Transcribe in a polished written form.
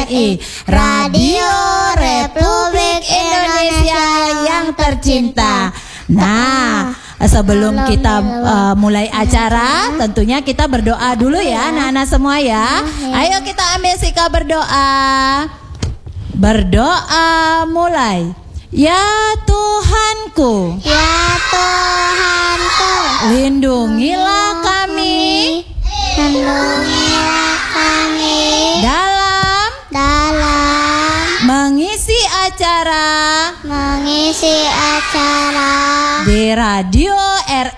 RRI, Radio Republik Indonesia yang tercinta. Nah, sebelum kita mulai acara, tentunya kita berdoa dulu ya anak-anak semua ya. Ayo kita ambil sikap berdoa. Berdoa mulai. Ya Tuhanku, Ya Tuhanku, lindungilah kami lindungilah kami dalam mengisi acara mengisi acara di Radio